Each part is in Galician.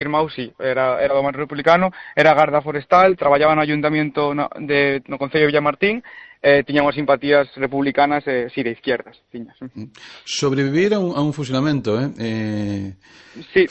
irmão, sí, era do bando republicano, era garda forestal, traballaba no ayuntamiento no Concello de Villamartín, tiña unhas simpatías republicanas, sí, de izquierdas, tiña. Sobrevivir a un fusilamento, Sí.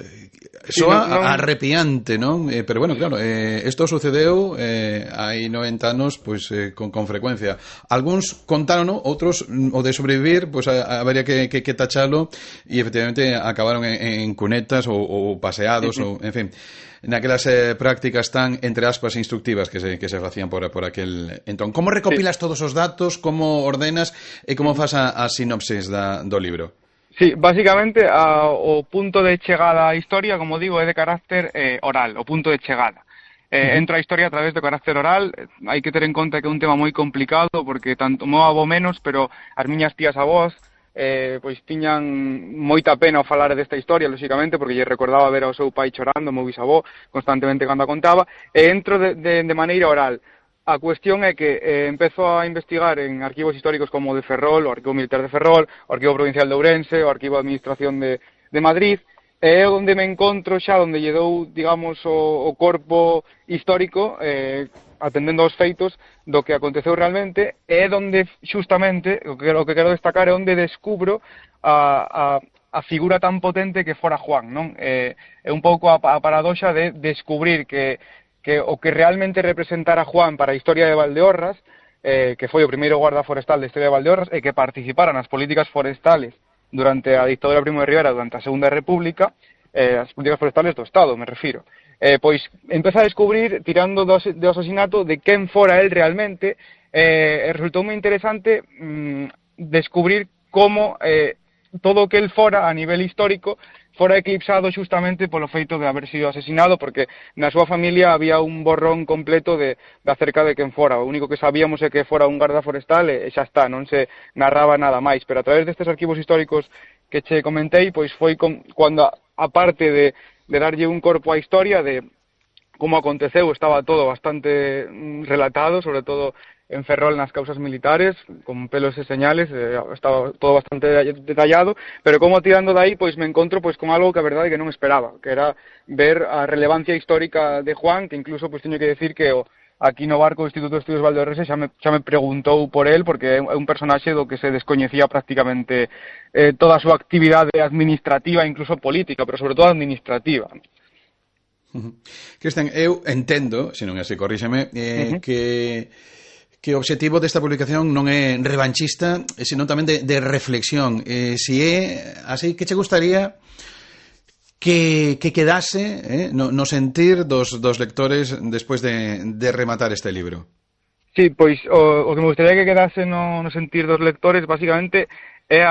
Soa arrepiante, non? Pero bueno, claro, isto sucedeu hai 90 anos pois con frecuencia. Algúns contaron, outros o de sobrevivir, pois habería que tachalo e efectivamente acabaron en cunetas ou paseados ou, en fin, naquelas prácticas tan, entre aspas, instructivas que se facían por aquel entón. Como recopilas todos os datos, como ordenas e como fas a sinopsis do libro? Sí, básicamente o punto de chegada á historia, como digo, é de carácter oral, o punto de chegada. Entra a historia a través do carácter oral, hai que ter en conta que é un tema moi complicado, porque tanto meu avó menos, pero as miñas tías avós, pois tiñan moita pena ao falar desta historia, lóxicamente, porque lle recordaba ver ao seu pai chorando, meu bisavó, constantemente cando a contaba, e entro de maneira oral. A cuestión é que empezo a investigar en arquivos históricos como o de Ferrol, o Arquivo Militar de Ferrol, o Arquivo Provincial de Ourense, o Arquivo de Administración de Madrid, e é onde me encontro xa, onde lle dou, digamos, o corpo histórico, atendendo aos feitos do que aconteceu realmente, e é onde, xustamente, o que quero destacar é onde descubro a figura tan potente que fora Juan, non? É un pouco a paradoxa de descubrir que o que realmente representara Juan para a historia de Valdeorras, que foi o primeiro guarda forestal da historia de Valdeorras e que participara nas políticas forestales durante a dictadura de Primo de Rivera, durante a Segunda República, as políticas forestales do Estado, me refiro. Pois empeza a descubrir, tirando do asesinato, de quen fora el realmente, e resultou moi interesante descubrir como todo o que el fora a nivel histórico fora eclipsado xustamente polo feito de haber sido asesinado, porque na súa familia había un borrón completo de acerca de quen fora. O único que sabíamos é que fora un garda forestal e xa está, non se narraba nada máis. Pero a través destes arquivos históricos que che comentei, pois foi cando, aparte de darlle un corpo á historia, de como aconteceu, estaba todo bastante relatado, sobre todo en Ferrol nas causas militares, con pelos e señales, estaba todo bastante detallado, pero como tirando de aí, pois me encontro pois con algo que a verdade que non esperaba, que era ver a relevancia histórica de Juan, que incluso pois teño que decir que aquí no barco do Instituto de Estudios Valdeorrenses xa me preguntou por él, porque é un personaxe do que se descoñecía prácticamente toda a súa actividade administrativa, incluso política, pero sobre todo administrativa. Cristian, eu entendo, se non é así, corríxeme, que o obxectivo desta publicación non é revanchista, sino tamén de reflexión. Se é así, que che gustaría que quedase no sentir dos lectores despois de rematar este libro? Sí, pois o que me gustaría que quedase no sentir dos lectores, basicamente, é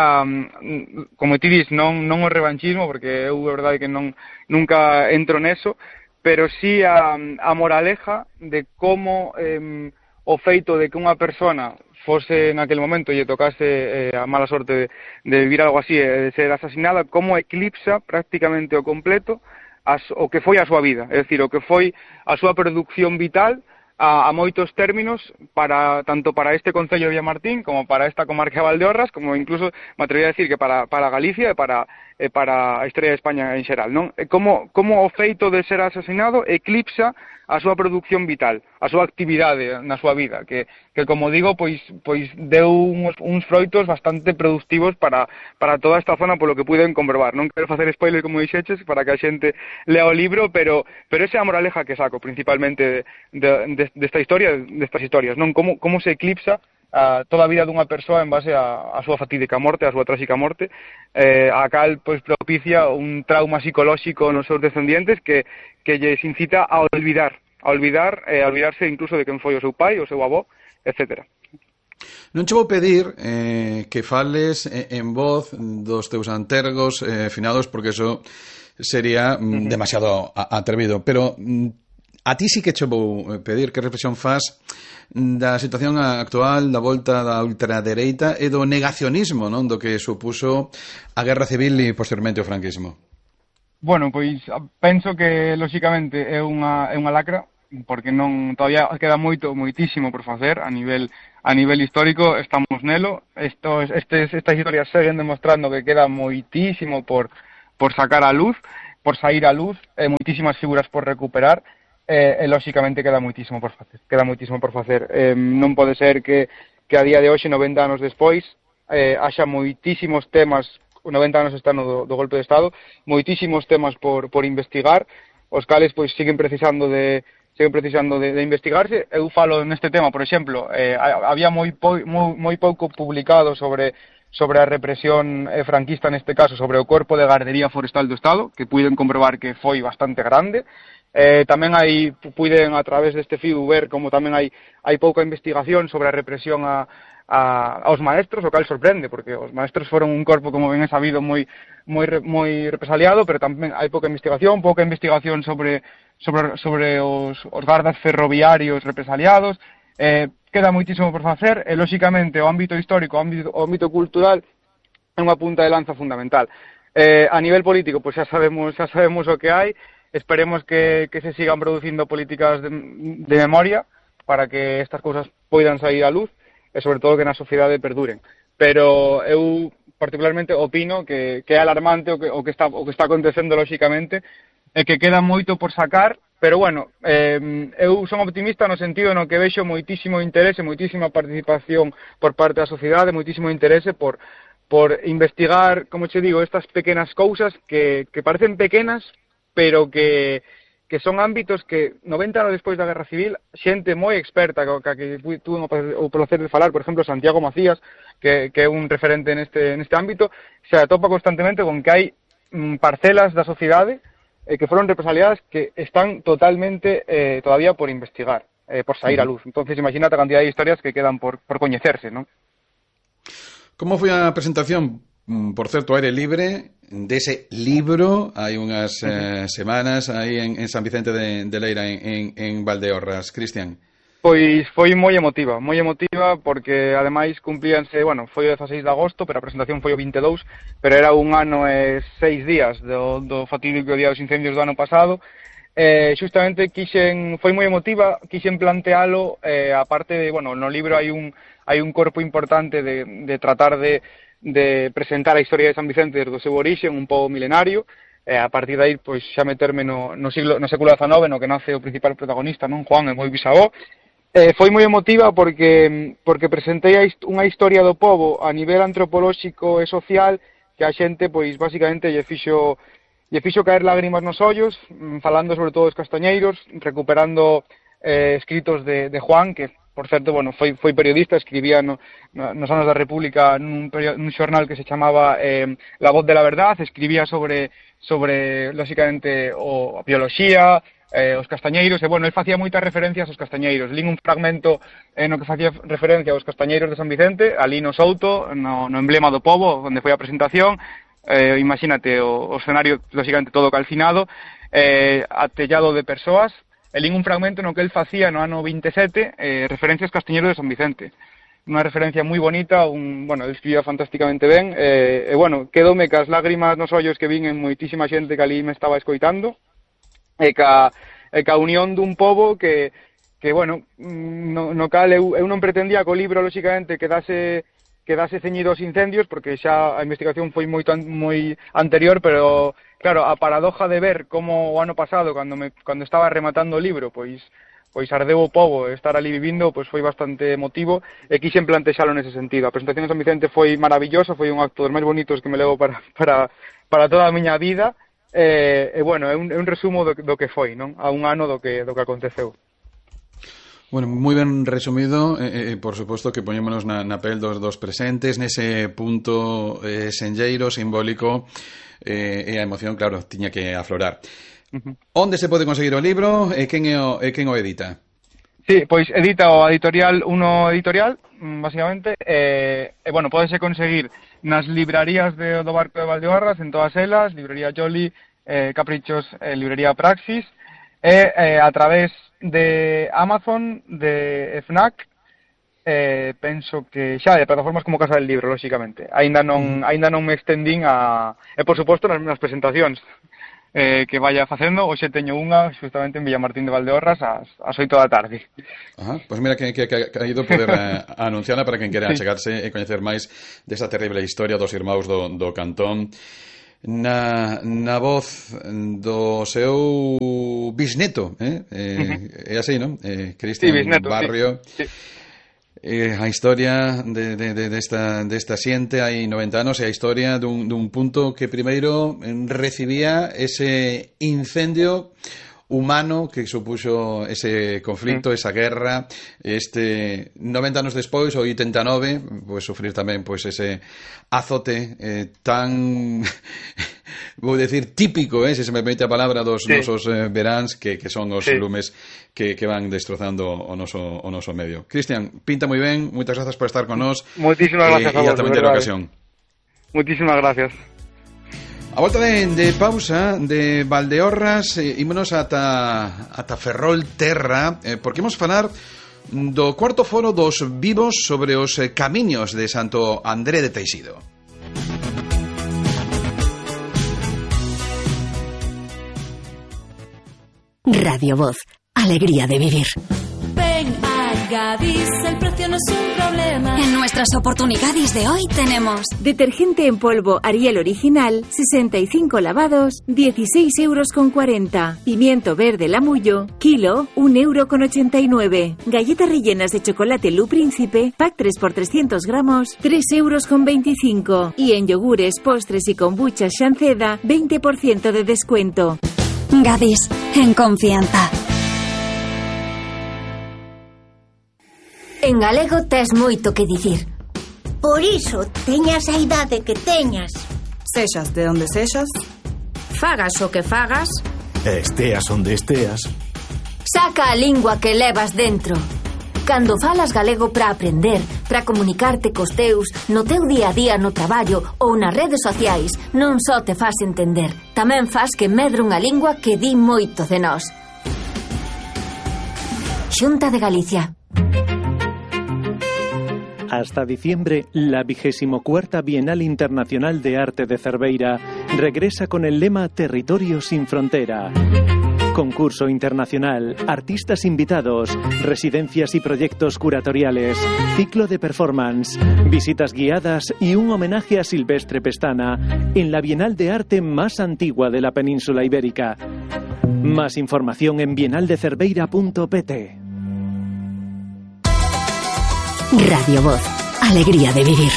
como ti dis, non o revanchismo, porque eu é verdade que nunca entro neso, pero sí a moraleja de como o feito de que unha persona fose naquele momento e lle tocase a mala sorte de vivir algo así, de ser asesinada, como eclipsa prácticamente o completo o que foi a súa vida, é dicir, o que foi a súa produción vital a moitos términos, tanto para este Concello de Villamartín como para esta comarca de Valdeorras, como incluso me atrevería a decir que para Galicia e para a historia de España en xeral, non? Como o feito de ser asesinado eclipsa a súa produción vital, a súa actividade na súa vida, que como digo, pois deu uns froitos bastante productivos para toda esta zona, polo que puiden comprobar. Non quero facer spoiler, como dixeches, para que a xente lea o libro, pero esa é a moraleja que saco, principalmente destas historias, non? Como se eclipsa toda a vida dunha persoa en base a súa fatídica morte, a súa tráxica morte, a cal pois propicia un trauma psicolóxico nos seus descendientes que lles incita a olvidarse incluso de quen foi o seu pai, o seu avó, etc. Non che vou pedir que fales en voz dos teus antergos finados, porque eso sería demasiado atrevido, pero a ti sí que che vou pedir que reflexión fas da situación actual, da volta da ultradereita e do negacionismo, non, do que supuso a Guerra Civil e posteriormente o franquismo. Bueno, pois penso que lóxicamente é unha lacra, porque todavía queda moitísimo por facer a nivel histórico, estamos nelo. Estas historias seguen demostrando que queda moitísimo por sacar á luz, sair á luz, moitísimas figuras por recuperar, e lóxicamente queda moitísimo por facer. Non pode ser que a día de hoxe, 90 anos despois, haxa moitísimos temas, 90 anos está no do golpe de Estado, moitísimos temas por investigar, os cales pois siguen precisando de investigarse. Eu falo neste tema, por exemplo, había moi pouco publicado sobre a represión franquista, neste caso, sobre o Corpo de Gardería Forestal do Estado, que puiden comprobar que foi bastante grande. Tamén puiden, a través deste fío, ver como tamén hai pouca investigación sobre a represión aos maestros, o cal sorprende, porque os maestros foron un corpo, como ben é sabido, moi represaliado, pero tamén hai pouca investigación sobre os gardas ferroviarios represaliados. Queda moitísimo por facer, e lóxicamente o ámbito histórico, o ámbito cultural é unha punta de lanza fundamental. A nivel político, pois xa sabemos o que hai. Esperemos que se sigan producindo políticas de memoria para que estas cousas poidan sair á luz e sobre todo que na sociedade perduren. Pero eu particularmente opino que é alarmante o que está acontecendo lóxicamente, e que queda moito por sacar, pero bueno, eu son optimista no sentido no que vexo moitísimo interese, moitísima participación por parte da sociedade, moitísimo interese por investigar, como che digo, estas pequenas cousas que parecen pequenas, pero que son ámbitos que 90 anos despois da Guerra Civil, xente moi experta que tuve o placer de falar, por exemplo, Santiago Macías, que é un referente neste ámbito, se atopa constantemente con que hai parcelas da sociedade que foron represaliadas que están totalmente todavía por investigar, por sair á luz. Entonces, imagínate a cantidad de historias que quedan por coñecerse, ¿no? Como foi a presentación, por certo, aire libre, dese libro? Hai unhas semanas aí en San Vicente de Leira, en Valdeorras. Cristian? Pois foi moi emotiva porque ademais cumplíanse, foi o 16 de agosto, pero a presentación foi o 22, pero era un ano e 6 días do fatídico día dos incendios do ano pasado. Xustamente foi moi emotiva, quixen plantealo, aparte de, no libro hai un corpo importante de tratar de presentar a historia de San Vicente desde o seu orixen, un pobo milenario, a partir de aí, pois, xa meterme no século XIX, no que nace o principal protagonista, non, Juan, e moi bisavó. Foi moi emotiva porque presentei unha historia do pobo a nivel antropolóxico e social que a xente, pois, basicamente lle fixo caer lágrimas nos ollos, falando sobre todo dos castañeiros, recuperando escritos de Juan, que, por certo, foi periodista, escribía nos anos da República nun xornal que se chamaba La Voz de la Verdad, escribía sobre lóxicamente, a bioloxía, os castañeiros, e, el facía moitas referencias aos castañeiros. Lín un fragmento no que facía referencia aos castañeiros de San Vicente, ali no Souto, no emblema do pobo, onde foi a presentación. Imagínate o escenario, lóxicamente, todo calcinado, atellado de persoas. Lín un fragmento no que el facía no ano 27 referencias aos castañeiros de San Vicente. Unha referencia moi bonita, el escribía fantásticamente ben, quedoume cas lágrimas nos ollos que vin en moitísima xente que ali me estaba escoitando, e ca unión dun pobo que no cal eu non pretendía que o libro, lóxicamente, quedase ceñido aos incendios, porque xa a investigación foi moi anterior, pero claro, a paradoja de ver como o ano pasado, cando estaba rematando o libro, pois ardeu o pobo, estar ali vivindo, pois foi bastante emotivo, e quixen plantexalo nese sentido. A presentación de San Vicente foi maravillosa, foi un acto dos máis bonitos que me levo para toda a miña vida. É un resumo do que foi, non? A un ano do que aconteceu. Bueno, moi ben resumido, por suposto que poñémonos na pel dos presentes, nese punto senlleiro, simbólico, e a emoción, claro, tiña que aflorar. Onde se pode conseguir o libro e quen o edita? Sí, pois edita o editorial Uno Editorial, basicamente, pódese conseguir nas librarías do Barco de Valdeorras, en todas elas, librería Jolly, Caprichos, librería Praxis, e a través de Amazon, de Fnac, penso que xa de plataformas como Casa del Libro, lóxicamente. Aínda non me extendín e, por suposto, nas presentacións que vaya facendo. Hoxe teño unha justamente en Villamartín de Valdeorras ás 8 da tarde. Pois mira que ha ido poder anunciarla para quen quera chegarse e coñecer máis desta terrible historia dos irmãos do Cantón. na voz do seu bisneto, é así, non? Cristian Barrio. Sí. A historia desta xente hai 90 anos, é a historia dun punto que primeiro recibía ese incendio humano que supuxo ese conflito, esa guerra, 90 anos despois, o 89, pois sufrir tamén pois ese azote tan, vou decir, típico, se me permite a palabra, dos nosos veráns, que son os lumes que van destrozando o noso medio. Cristian, pinta moi ben, moitas grazas por estar con nós. Moitísimas gracias a vos, e ata a ocasión. Moitísimas gracias. A volta de pausa de Valdeorras, ímonos ata Ferrol Terra, porque imos falar do cuarto foro dos vivos sobre os camiños de Santo André de Teixido. Radio Voz, alegría de vivir. Ven a Gadis, el precio no es un problema. En nuestras oportunidades de hoy tenemos detergente en polvo Ariel Original, 65 lavados, 16,40 €. Pimiento verde Lamullo, kilo, 1,89 €. Galletas rellenas de chocolate Lu Príncipe, pack 3 por 300 gramos, 3,25 €. Y en yogures, postres y kombucha Shanceda, 20% de descuento. Gadis, en confianza. En galego tes moito que dicir. Por iso, teñas a idade que teñas. Sexas de onde sexas, Fagas o que fagas, esteas onde esteas, saca a lingua que levas dentro. Cando falas galego para aprender, para comunicarte cos teus, no teu día a día no traballo ou nas redes sociais, non só te fas entender, tamén fas que medre unha lingua que di moito de nós. Xunta de Galicia. Hasta diciembre, la 24ª Bienal Internacional de Arte de Cerveira regresa con el lema Territorio sin Frontera. Concurso internacional, artistas invitados, residencias y proyectos curatoriales, ciclo de performance, visitas guiadas y un homenaje a Silvestre Pestana en la Bienal de Arte más antigua de la península ibérica. Más información en bienaldecerveira.pt. Radio Voz, alegría de vivir.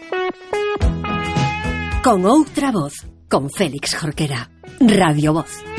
Con outra voz, con Félix Jorquera. Radio Voz.